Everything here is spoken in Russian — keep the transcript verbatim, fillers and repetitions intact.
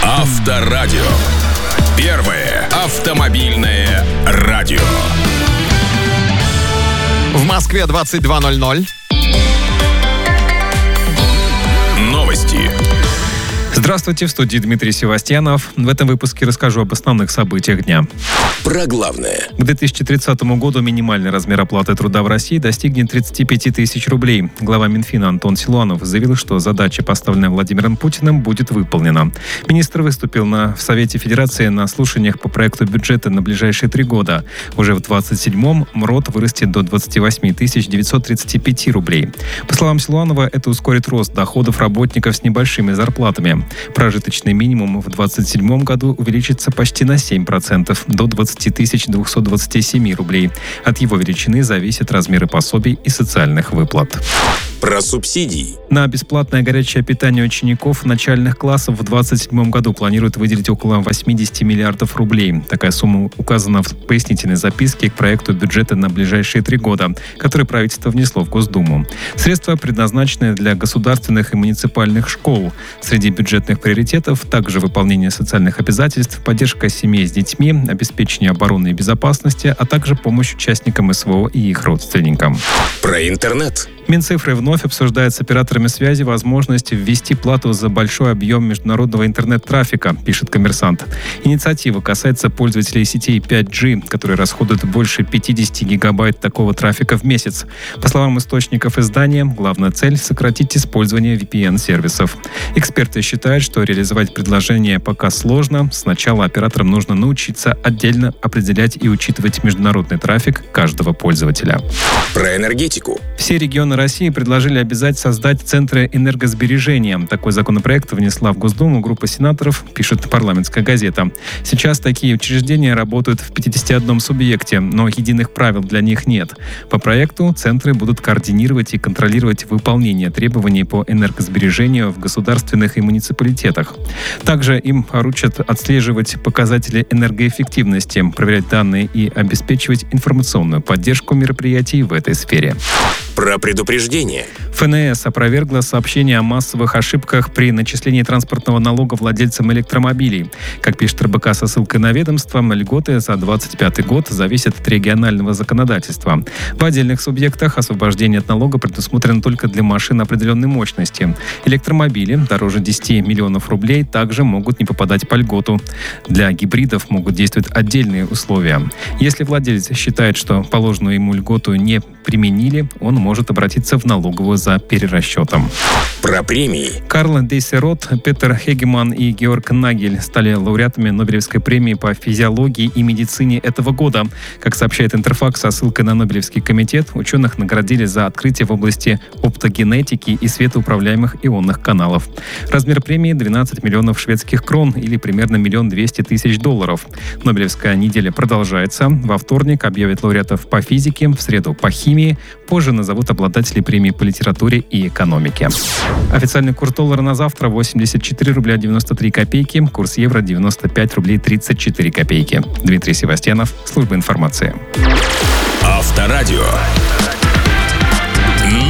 Авторадио. Первое автомобильное радио. В Москве двадцать два ноль ноль. Новости. Здравствуйте, в студии Дмитрий Севастьянов. В этом выпуске расскажу об основных событиях дня. Про главное. К две тысячи тридцатому году минимальный размер оплаты труда в России достигнет тридцать пять тысяч рублей. Глава Минфина Антон Силуанов заявил, что задача, поставленная Владимиром Путиным, будет выполнена. Министр выступил на, в Совете Федерации на слушаниях по проекту бюджета на ближайшие три года. Уже в двадцать седьмом МРОТ вырастет до двадцать восемь тысяч девятьсот тридцать пять рублей. По словам Силуанова, это ускорит рост доходов работников с небольшими зарплатами. Прожиточный минимум в двадцать седьмом году увеличится почти на семь процентов, до двадцать тысяч двести двадцать семь рублей. От его величины зависят размеры пособий и социальных выплат. Про субсидии. На бесплатное горячее питание учеников начальных классов в двадцать седьмом году планируют выделить около восемьдесят миллиардов рублей. Такая сумма указана в пояснительной записке к проекту бюджета на ближайшие три года, который правительство внесло в Госдуму. Средства предназначены для государственных и муниципальных школ. Среди бюджетных приоритетов также выполнение социальных обязательств, поддержка семей с детьми, обеспечение обороны и безопасности, а также помощь участникам СВО и их родственникам. Про интернет. Минцифры вновь обсуждает с операторами связи возможность ввести плату за большой объем международного интернет-трафика, пишет «Коммерсант». Инициатива касается пользователей сетей пять джи, которые расходуют больше пятьдесят гигабайт такого трафика в месяц. По словам источников издания, главная цель – сократить использование ви пи эн-сервисов. Эксперты считают, что реализовать предложение пока сложно. Сначала операторам нужно научиться отдельно определять и учитывать международный трафик каждого пользователя. Про энергетику. Все регионы России предложили обязать создать центры энергосбережения. Такой законопроект внесла в Госдуму группа сенаторов, пишет «Парламентская газета». Сейчас такие учреждения работают в пятидесяти одном субъекте, но единых правил для них нет. По проекту центры будут координировать и контролировать выполнение требований по энергосбережению в государственных и муниципалитетах. Также им поручат отслеживать показатели энергоэффективности, проверять данные и обеспечивать информационную поддержку мероприятий в этой сфере. Про предупреждение. эф эн эс опровергла сообщение о массовых ошибках при начислении транспортного налога владельцам электромобилей. Как пишет эр бэ ка со ссылкой на ведомство, льготы за двадцать пятый год зависят от регионального законодательства. В отдельных субъектах освобождение от налога предусмотрено только для машин определенной мощности. Электромобили дороже десяти миллионов рублей также могут не попадать по льготу. Для гибридов могут действовать отдельные условия. Если владелец считает, что положенную ему льготу не применили, он может обратиться в налоговую за перерасчетом. Про премии. Карл Дейсерот, Петер Хегеман и Георг Нагель стали лауреатами Нобелевской премии по физиологии и медицине этого года. Как сообщает Интерфакс со ссылкой на Нобелевский комитет, ученых наградили за открытие в области оптогенетики и светоуправляемых ионных каналов. Размер премии двенадцать миллионов шведских крон или примерно миллион двести тысяч долларов. Нобелевская неделя продолжается. Во вторник объявят лауреатов по физике, в среду по химии, позже назовут обладателей премии по литературе и экономике. Официальный курс доллара на завтра восемьдесят четыре рубля девяносто три копейки, курс евро девяносто пять рублей тридцать четыре копейки. Дмитрий Севастьянов, служба информации. Авторадио.